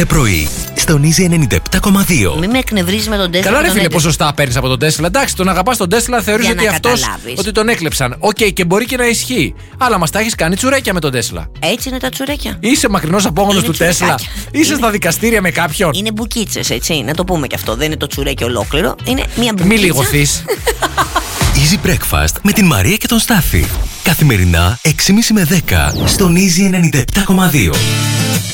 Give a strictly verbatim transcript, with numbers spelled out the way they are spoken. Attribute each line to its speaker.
Speaker 1: κάθε πρωί στον Easy ενενήντα επτά κόμμα δύο.
Speaker 2: Μην με εκνευρίζει με τον Τέσλα.
Speaker 3: Καλά, ρε φίλε, ποσοστά παίρνει από τον Τέσλα. Εντάξει, τον αγαπά τον Τέσλα, θεωρεί ότι αυτός ότι τον έκλεψαν. Οκ, okay, και μπορεί και να ισχύει. Αλλά μας τα έχει κάνει τσουρέκια με τον Τέσλα.
Speaker 2: Έτσι είναι τα τσουρέκια.
Speaker 3: Είσαι μακρινός απόγονος του Τέσλα. Είσαι
Speaker 2: είναι...
Speaker 3: στα δικαστήρια με κάποιον.
Speaker 2: Είναι μπουκίτσες, έτσι. Να το πούμε και αυτό. Δεν είναι το τσουρέκι ολόκληρο. Είναι μια μπουκίτσα.
Speaker 3: Μη λιγοθείς.
Speaker 1: Easy Breakfast με την Μαρία και τον Στάφη. Καθημερινά έξι και τριάντα με δέκα στον Easy ενενήντα επτά κόμμα δύο.